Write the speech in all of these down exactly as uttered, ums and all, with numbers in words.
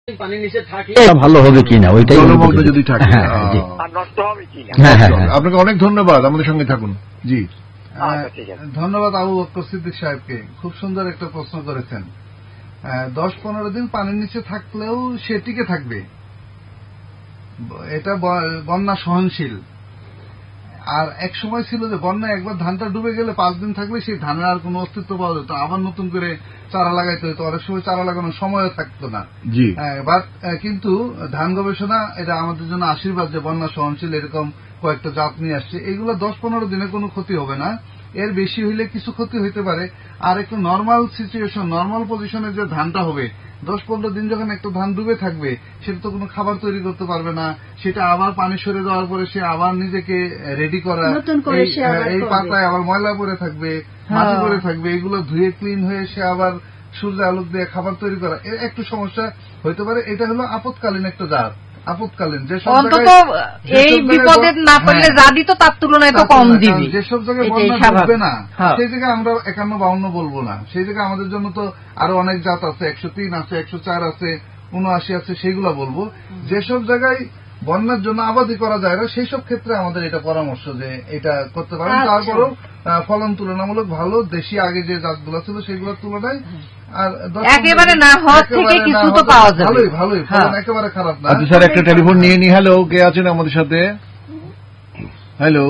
পানির নিচে থাকে ভালো হবে কিনা ওইটাই জলমগ্ন যদি থাকে আর নষ্ট হবে কিনা। আপনাকে অনেক ধন্যবাদ, আমাদের সঙ্গে থাকুন। জি ধন্যবাদ আবু বকর সিদ্দিক সাহেবকে, খুব সুন্দর একটা প্রশ্ন করেছেন। দশ পনেরো দিন পানির নিচে থাকলেও সে টিকে থাকবে, এটা বন্যা সহনশীল। আর এক সময় ছিল যে বন্যা একবার ধানটা ডুবে গেলে পাঁচ দিন থাকলে সেই ধানের আর কোনো অস্তিত্ব পাওয়া যেত, আবার নতুন করে চারা লাগাইতে হতো, অনেক সময় চারা লাগানোর সময়ও থাকতো না। বাট কিন্তু ধান গবেষণা এটা আমাদের জন্য আশীর্বাদ যে বন্যা সহনশীল এরকম কয়েকটা জাত নিয়ে আসছে। এগুলো দশ পনেরো দিনে কোনো ক্ষতি হবে না, এর বেশি হইলে কিছু ক্ষতি হইতে পারে। আর একটু নর্মাল সিচুয়েশন, নর্মাল পজিশনে যে ধানটা হবে, দশ পনেরো দিন যখন একটা ধান ডুবে থাকবে সেটা তো কোনো খাবার তৈরি করতে পারবে না, সেটা আবার পানি সরে যাওয়ার পরে সে আবার নিজেকে রেডি করা, এই পাতায় আবার ময়লা পড়ে থাকবে, মাটি পড়ে থাকবে, এগুলো ধুয়ে ক্লিন হয়ে সে আবার সূর্য আলোক দিয়ে খাবার তৈরি করা, এর একটু সমস্যা হইতে পারে। এটা হলো আপৎকালীন একটা জাত, আপৎকালীন যেসব এই বিপদে না পড়লে যা দিত তার তুলনায় তো কম দিবি। যেসব জায়গায় বন্যা ডুববে না সেই জায়গায় আমরা একান্ন বাউন্ন বলবো না, সেই জায়গায় আমাদের জন্য তো আরো অনেক জাত আছে, একশো তিন আছে, একশো চার আছে, উনআশি আছে, সেইগুলা বলবো। যেসব জায়গায় বন্যার জন্য আবাদি করা যায় না সেই সব ক্ষেত্রে আমাদের এটা পরামর্শ যে এটা করতে পারেন। তারপরও ফলন তুলনামূলক ভালো, দেশি আগে যে জাতগুলো ছিল সেগুলোর তুলনায়। আর একেবারে না হওয়ার থেকে কিছু তো পাওয়া যাবে, ভালোই ভালোই, ফলন একেবারে খারাপ না। আচ্ছা স্যার, একটা টেলিফোন নিয়ে নি। হ্যালো, কে আছেন আমাদের সাথে? হ্যালো,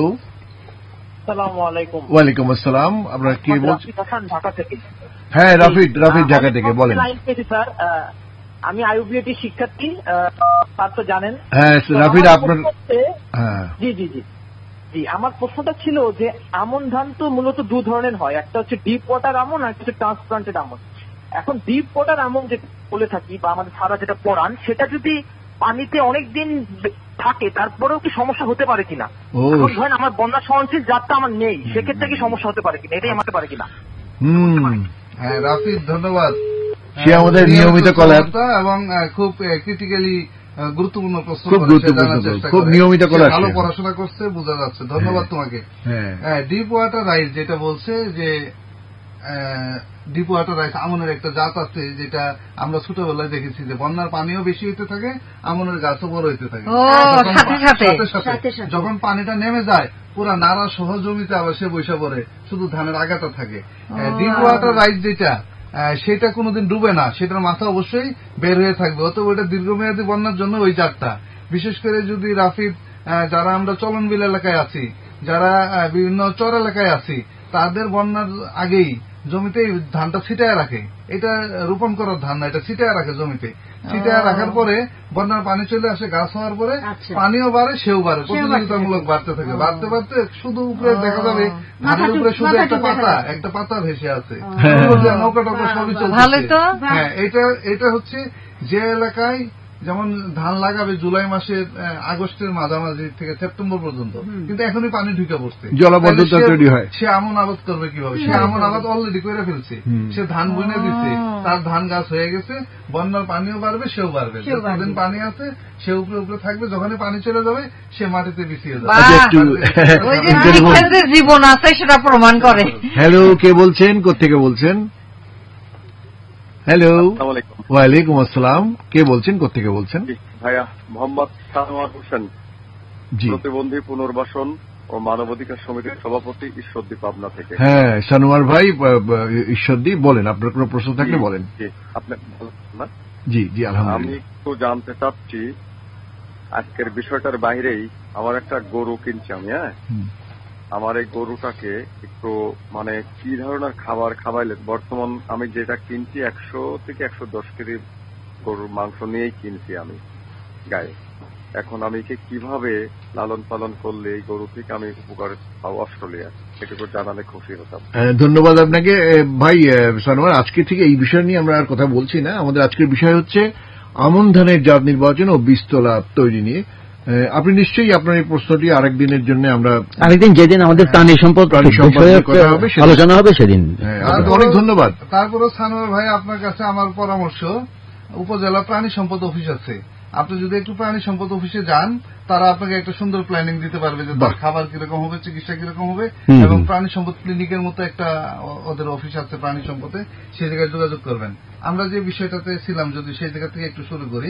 আসসালামু আলাইকুম। ওয়ালাইকুম আসসালাম। আপনার কে বলছেন? ঢাকা থেকে। হ্যাঁ, রাফিদ, রাফিদ ঢাকা থেকে বলেন। স্যার, আমি আইইউবিএটি শিক্ষার্থী, স্যার তো জানেন। হ্যাঁ রাফিদ, আপনার জি জি জি জি আমার প্রশ্নটা ছিল যে আমন ধান তো মূলত দু ধরনের হয়, একটা হচ্ছে ডিপ ওয়াটার আমন আর একটা হচ্ছে ট্রান্সপ্লান্টেড আমন। এখন ডিপ ওয়াটার আমন যেটা বলে থাকি বা আমাদের সারা যেটা পড়ান, সেটা যদি পানিতে অনেক দিন থাকে তারপরেও কি সমস্যা হতে পারে কিনা? এখন ধরেন আমার বন্যা সহনশীল জাতটা আমার নেই, সেক্ষেত্রে কি সমস্যা হতে পারে কিনা, এটাই আমাকে পারে কিনা? হম হ্যাঁ রাফিদ, ধন্যবাদ। সে আমাদের নিয়মিত কলার এবং খুব ক্রিটিক্যালি গুরুত্বপূর্ণ প্রশ্ন, খুব নিয়মিত কলার, ভালো পড়াশোনা করছে বোঝা যাচ্ছে। ধন্যবাদ তোমাকে। ডিপ ওয়াটার রাইস যেটা বলছে যে ডিপ ওয়াটার রাইস আমনের একটা জাত আছে যেটা আমরা ছোটবেলায় দেখেছি যে বন্যার পানিও বেশি হইতে থাকে, আমনের গাছও বড় হইতে থাকে। যখন পানিটা নেমে যায় পুরা নাড়া সহ জমিতে আবার সে বৈশা পড়ে, শুধু ধানের আগাটা থাকে। ডিপ ওয়াটার রাইস যেটা সেটা কোনোদিন ডুবে না, সেটার মাথা অবশ্যই বের হয়ে থাকবে। অতএব ওইটা দীর্ঘমেয়াদী বন্যার জন্য ওই জাতটা, বিশেষ করে যদি রাফিদ যারা আমরা চলনবিল এলাকায় আছি, যারা বিভিন্ন চর এলাকায় আছি, তাদের বন্যার আগেই জমিতে ধানটা ছিটায় রাখে। এটা রোপণ করার ধান না, এটা ছিটায় রাখে জমিতে। ছিটায় রাখার পরে বন্যার পানি চলে আসে, গাছ হওয়ার পরে পানিও বাড়ে, সেও বাড়ে, প্রতিযোগিতামূলক বাড়তে থাকে। বাড়তে বাড়তে শুধু উপরে দেখা যাবে ধানের উপরে শুধু একটা পাতা, একটা পাতা ভেসে আছে, নৌকা টৌকা সবই চলছে। হ্যাঁ, এটা এটা হচ্ছে যে এলাকায় যেমন ধান লাগাবে জুলাই মাসের আগস্টের মাঝামাঝি থেকে সেপ্টেম্বর পর্যন্ত, কিন্তু এখনই পানি ঢুকে পড়ছে, জলাবদ্ধতা তৈরি হয়। সে আমন আবাদ করবে কিভাবে? সে আমন আবাদ অলরেডি করে ফেলছে, সে ধান বুনে দিচ্ছে, তার ধান গাছ হয়ে গেছে, বন্যার পানিও বাড়বে, সেও বাড়বে। যতদিন পানি আছে সে উপরে উপরে থাকবে, যখনই পানি চলে যাবে সে মাটিতে বিছিয়ে যাবে। জীবন আছে সেটা প্রমাণ করে। হ্যালো, কে বলছেন, কোত্থেকে বলছেন? হ্যালো, ওয়ালাইকুম আসসালাম। কে বলছেন, কোত্থেকে বলছেন? ভাইয়া মোহাম্মদ সানোয়ার হোসেন, প্রতিবন্ধী পুনর্বাসন ও মানবাধিকার সমিতির সভাপতি, ঈশ্বরদী, পাবনা থেকে। হ্যাঁ সানোয়ার ভাই, ঈশ্বরদী, বলেন আপনার কোনো প্রশ্ন থাকলে বলেন। আপনি না? জি জি আলহামদুলিল্লাহ। আমি একটু জানতে চাচ্ছি, আজকের বিষয়টার বাইরেই আমার একটা গরু কিনছি আমি। হ্যাঁ, আমার এই গরুটাকে একটু মানে কি ধরনের খাবার খাওয়াইলে, বর্তমান আমি যেটা কিনছি একশো থেকে একশো দশ কেজি গরুর মাংস নিয়েই কিনছি আমি গায়ে। এখন আমি কিভাবে লালন পালন করলে এই গরু থেকে আমি উপকার পাবো অস্ট্রেলিয়া, সেটুকু জানালে খুশি হতাম। ধন্যবাদ আপনাকে ভাই সানোয়ার। আজকে থেকে এই বিষয় নিয়ে আমরা আর কথা বলছি না। আমাদের আজকের বিষয় হচ্ছে আমন ধানের জাত নির্বাচন ও বীজতলা তৈরি নিয়ে। আপনি নিশ্চয়ই আপনার এই প্রশ্নটি আরেক দিনের জন্য আমরা আরেকদিন, যেদিন আমাদের প্রাণী সম্পদ আলোচনা হবে সেদিন। অনেক ধন্যবাদ। তারপরে সানোয়ার ভাই, আপনার কাছে আমার পরামর্শ, উপজেলা প্রাণী সম্পদ অফিস আছে, আপনি যদি একটু প্রাণী সম্পদ অফিসে যান, তারা আপনাকে একটা সুন্দর প্ল্যানিং দিতে পারবে যে তার খাবার কিরকম হবে, চিকিৎসা কিরকম হবে। এবং প্রাণী সম্পদ ক্লিনিকের মতো একটা ওদের অফিস আছে প্রাণী সম্পদে, সেই জায়গায় যোগাযোগ করবেন। আমরা যে বিষয়টাতে ছিলাম, যদি সেই জায়গা থেকে একটু শুরু করি।